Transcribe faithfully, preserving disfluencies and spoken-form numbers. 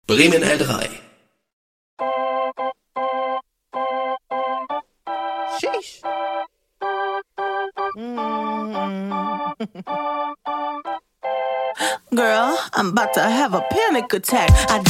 Bremen L drei. Sheesh. Mm. Girl, I'm about to have a panic attack. I